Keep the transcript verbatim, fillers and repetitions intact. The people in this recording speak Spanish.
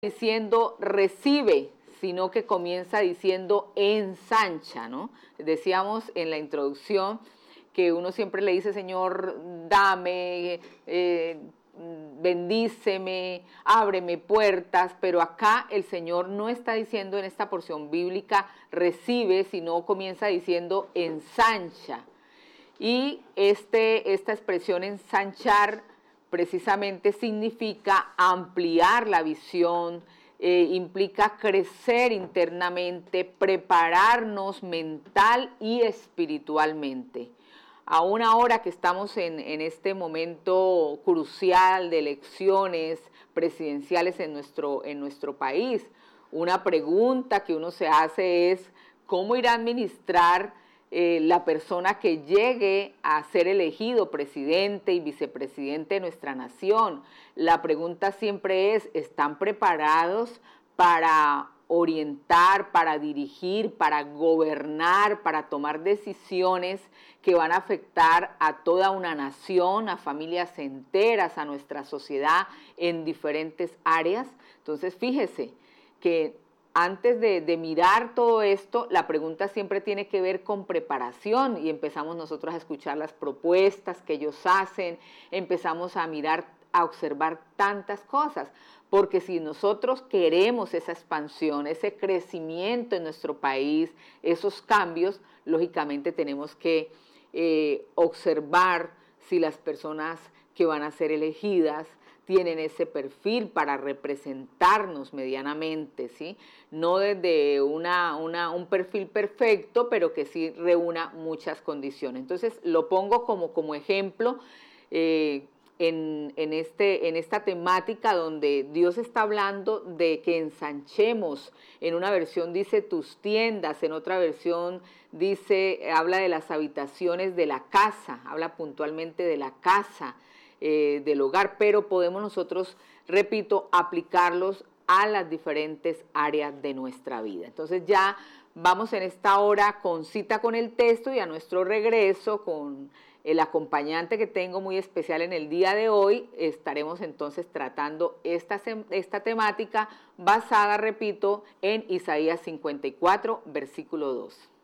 diciendo recibe, sino que comienza diciendo ensancha, ¿no? Decíamos en la introducción que uno siempre le dice, Señor, dame, eh, bendíceme, ábreme puertas, pero acá el Señor no está diciendo en esta porción bíblica recibe, sino comienza diciendo ensancha. Y este, esta expresión ensanchar precisamente significa ampliar la visión, eh, implica crecer internamente, prepararnos mental y espiritualmente. Aún ahora que estamos en, en este momento crucial de elecciones presidenciales en nuestro, en nuestro país, una pregunta que uno se hace es ¿cómo irá a administrar eh, la persona que llegue a ser elegido presidente y vicepresidente de nuestra nación? La pregunta siempre es, ¿están preparados para orientar, para dirigir, para gobernar, para tomar decisiones que van a afectar a toda una nación, a familias enteras, a nuestra sociedad en diferentes áreas? Entonces, fíjese que antes de, de mirar todo esto, la pregunta siempre tiene que ver con preparación y empezamos nosotros a escuchar las propuestas que ellos hacen, empezamos a mirar, a observar tantas cosas, porque si nosotros queremos esa expansión, ese crecimiento en nuestro país, esos cambios, lógicamente tenemos que eh, observar si las personas que van a ser elegidas tienen ese perfil para representarnos medianamente, ¿sí? No desde una, una, un perfil perfecto, pero que sí reúna muchas condiciones. Entonces, lo pongo como, como ejemplo eh, en, en, este, en esta temática donde Dios está hablando de que ensanchemos. En una versión dice tus tiendas, en otra versión dice, habla de las habitaciones de la casa, habla puntualmente de la casa, Eh, del hogar, pero podemos nosotros, repito, aplicarlos a las diferentes áreas de nuestra vida. Entonces ya vamos en esta hora con cita con el texto y a nuestro regreso con el acompañante que tengo muy especial en el día de hoy, estaremos entonces tratando esta, esta temática basada, repito, en Isaías cincuenta y cuatro, versículo dos.